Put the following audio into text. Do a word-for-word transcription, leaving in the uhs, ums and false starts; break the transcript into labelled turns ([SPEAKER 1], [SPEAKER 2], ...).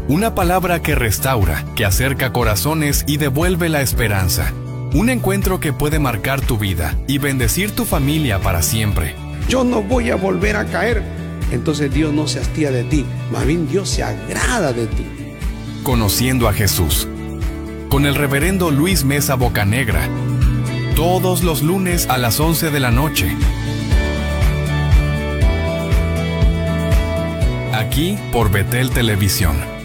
[SPEAKER 1] Una palabra que restaura, que acerca corazones y devuelve la esperanza. Un encuentro que puede marcar tu vida y bendecir tu familia para siempre.
[SPEAKER 2] Yo no voy a volver a caer. Entonces Dios no se hastía de ti, más bien Dios se agrada de ti.
[SPEAKER 1] Conociendo a Jesús, con el reverendo Luis Mesa Bocanegra, todos los lunes a las once de la noche. Aquí por Betel Televisión.